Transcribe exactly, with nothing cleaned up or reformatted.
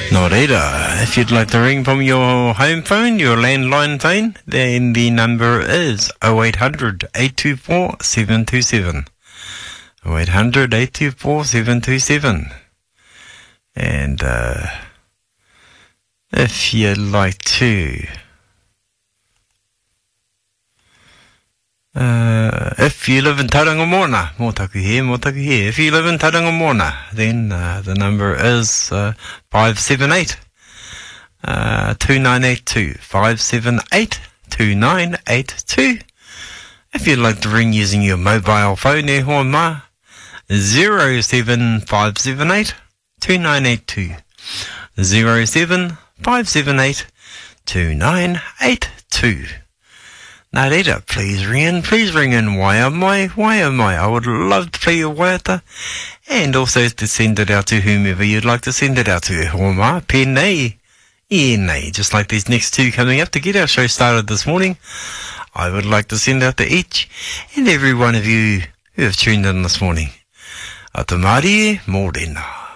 No reira. If you'd like to ring from your home phone, your landline phone, then the number is oh eight hundred, eight two four, seven two seven. oh eight hundred, eight two four, seven two seven. And uh, if you'd like to... Uh, if you live in Tauranga-Moana, Motaku here, Motaku here. If you live in Tauranga-Moana, then uh, the number is uh, five seven eight, two nine eight two. five seven eight, two nine eight two. If you'd like to ring using your mobile phone, e hoa ma, zero seven five seven eight, two nine eight two. zero seven five seven eight, two nine eight two. Nā reira, please ring in, please ring in. Why am I? Why am I? I would love to play your waiata, and also to send it out to whomever you'd like to send it out to. Homa, pēnei, e nei, just like these next two coming up to get our show started this morning. I would like to send out to each and every one of you who have tuned in this morning. A te Māori, mōrena.